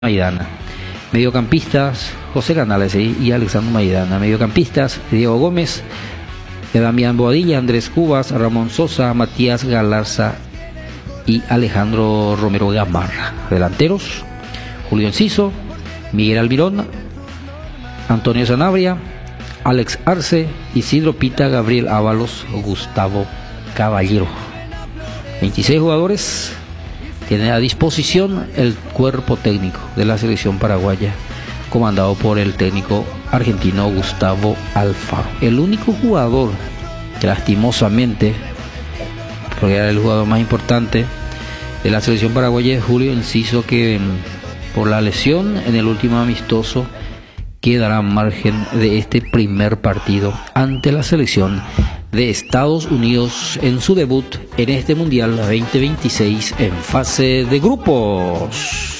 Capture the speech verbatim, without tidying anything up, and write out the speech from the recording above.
Maidana. Mediocampistas, José Canales ¿sí? y Alexandro Maidana. Mediocampistas, Diego Gómez, Damián Boadilla, Andrés Cubas, Ramón Sosa, Matías Galarza y Alejandro Romero Gamarra. Delanteros, Julio Enciso, Miguel Almirón, Antonio Sanabria, Alex Arce, Isidro Pita, Gabriel Ábalos, Gustavo Caballero. veintiséis jugadores tiene a disposición el cuerpo técnico de la selección paraguaya, comandado por el técnico argentino Gustavo Alfaro. El único jugador que lastimosamente, porque era el jugador más importante de la selección paraguaya, es Julio Enciso, que por la lesión en el último amistoso quedará a margen de este primer partido ante la selección de Estados Unidos en su debut en este Mundial veinte veintiséis en fase de grupos.